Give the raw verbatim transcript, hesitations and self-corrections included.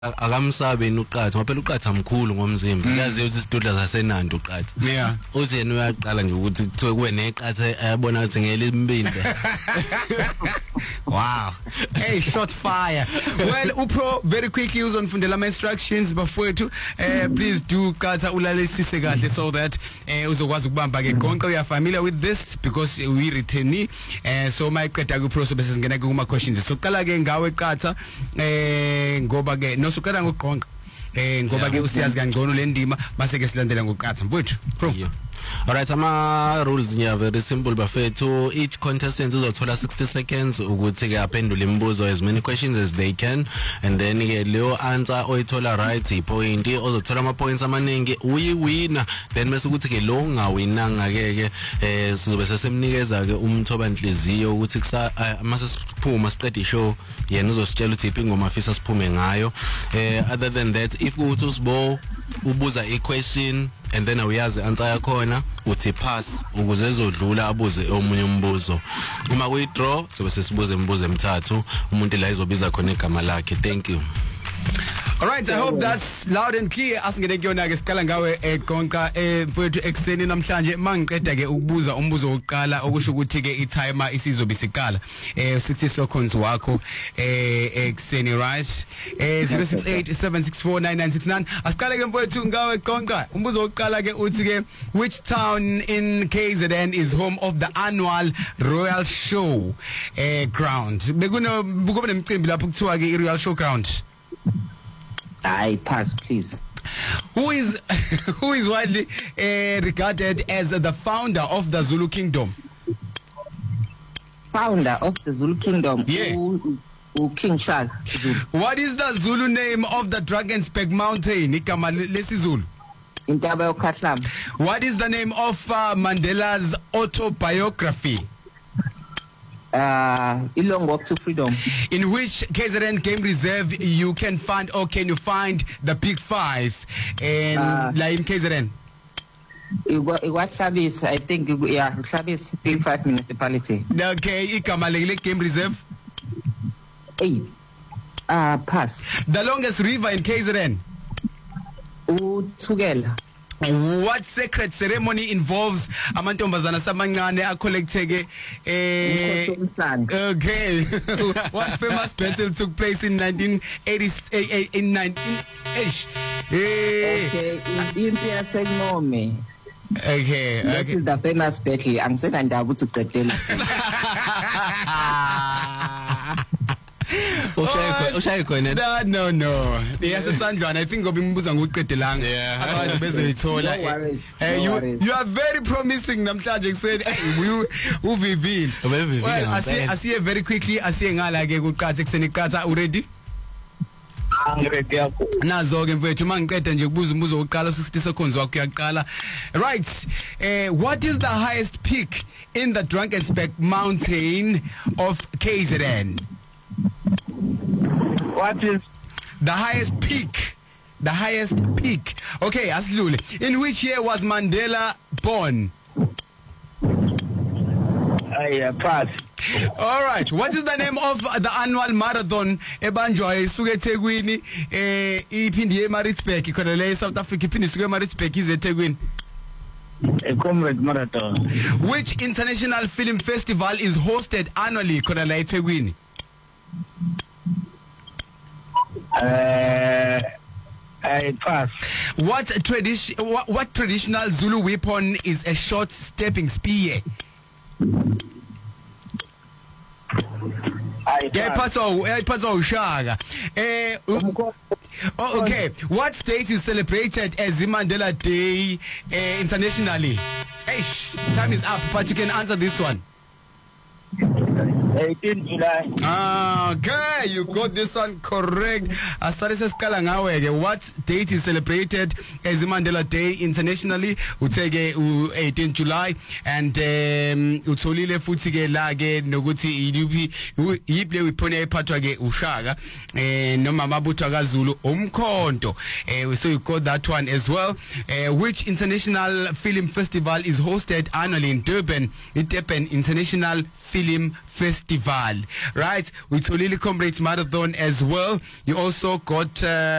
akamsabe inuqatha ngoba phela uqatha mkhulu ngomzimba uyazi ukuthi isidudla zasenandi uqatha yeah uthi yena uyaqala nje ukuthi kuthiwe kuwe neqatha ayabona ukuthi ngeke limbinde. Wow. Hey, shot fire. Well, upro very quickly uzonifundela ama instructions bafowethu. Eh please do qatha ulalisise kahle so that eh uzokwazi ukubamba ke konke. We are familiar with this because we return eh so mayiqeda ku pro so bese singena kuma questions. So qala ke ngawe qatha eh ngoba ke no sukela ngoqonqa. Eh ngoba ke usiyazi kangcono le ndima base ke silandela ngoqatha mfowethu. Pro. All right, ama rules nya very simple bafethu. Each contestant uzothola sixty seconds ukuthi ke aphendule imibuzo as many questions as they can, and then ke leyo answer oyithola right ipoint uzothola ama points amaningi uyi winner. Then bese ukuthi ke lo ngawinanga ke ke eh sizobe sesemnikeza ke umthoba inhliziyo ukuthi kusa mase siphuma siqede show yena uzositshela ukuthi iphi ingoma afisa siphume ngayo. Eh other than that, if uthi usibo ubuza i question and then uyazi answer yakhona uthi pass ukuze ezodlula abuze omunye umbuzo. Uma kuyi draw sobe sesibuze imibuzo emithathu umuntu la izobiza khona igama lakhe. Thank you. All right, I hope that's loud and clear. Asingene kuyona ke siqala ngawe eqonqa mfowethu ekseni namhlanje mangiqeda ke ukubuza umbuzo wokuqala okusho ukuthi ke i-timer isizobe siqala eh sixty seconds wakho eh ekseni right eh zero six eight seven six four nine nine six nine. Asiqale ke mfowethu ngawe eqonqa umbuzo wokuqala ke uthi ke which town in K Z N is home of the annual Royal Show eh ground? Bekuno bukobe nemicimbi lapho kuthiwa ke i-Royal Show ground. I pass, please. Who is who is widely uh, regarded as the founder of the Zulu Kingdom? Founder of the Zulu Kingdom? Yeah. Who, who King Shaka. What is the Zulu name of the Drakensberg mountain? Igama lesiZulu. Intaba yoKhatlaba. What is the name of uh, Mandela's autobiography? Uh, Ilong Walk to Freedom. In which K Z N game reserve you can find or can you find the Big Five in uh, like in K Z N? What service? I think yeah, service Big Five municipality. Okay, igama le game reserve. Hey, uh, pass. The longest river in K Z N. Uthugela. What sacred ceremony involves amantombazana samancane acollecteke eh okay. What famous battle took place in nineteen eighty in nineteen eighty? Okay, impia senome. Okay, that okay. Is the famous battle angisena ndaba ukuthi uqedela. Ushaye khona. No no. Yes Sandwana, I think ngoba imbuza ngokuqedelanga. Otherwise bezoyithola. You you are very promising namhlanje said you uvivile. Well, asiye asiye very quickly asiye ngala ke kuqatha ekseni qatha already. Angiredi yakho. Nazo ke mfethu mangiqeda nje ukubuza umbuzo wokuqala sixty seconds wakho uyaqala. Right. Eh what is the highest peak in the Drakensberg mountain of K Z N? What is the highest peak? The highest peak. Okay, Aslule. In which year was Mandela born? I uh, pass. All right. What is the name of the annual marathon ebanjwa isuke eThekwini eh iphindi eMaritzburg ikhona le South Africa iphindi isuke eMaritzburg ize eThekwini? A comrade marathon. Which international film festival is hosted annually khona la eThekwini? Uh, I pass. What tradition? What, what traditional Zulu weapon is a short stepping spear? I pass. Yeah, pass. Shaka. Eh. Oh, okay. What state is celebrated as the Mandela Day uh, internationally? Hey, time is up, but you can answer this one. eighteenth July. Ah, okay, you got this one correct. Asare sesikala ngawe ke what date is celebrated as the Mandela Day internationally? Utheke eighteenth July and um utholile futhi ke la ke nokuthi yiphi yiple uyiphone ephathwa ke uShaka eh noma mabutho kaZulu umkhonto eh so you got that one as well. Uh, which international film festival is hosted annually in Durban? The Durban International Film Festival. Right, we totally comrades marathon as well. You also got uh,